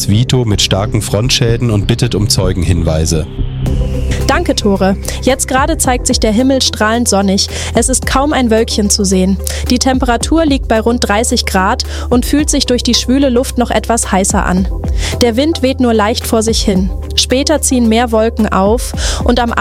Vito mit starken Frontschäden und bittet um Zeugenhinweise. Danke, Tore. Jetzt gerade zeigt sich der Himmel strahlend sonnig. Es ist kaum ein Wölkchen zu sehen. Die Temperatur liegt bei rund 30 Grad und fühlt sich durch die schwüle Luft noch etwas heißer an. Der Wind weht nur leicht vor sich hin. Später ziehen mehr Wolken auf und am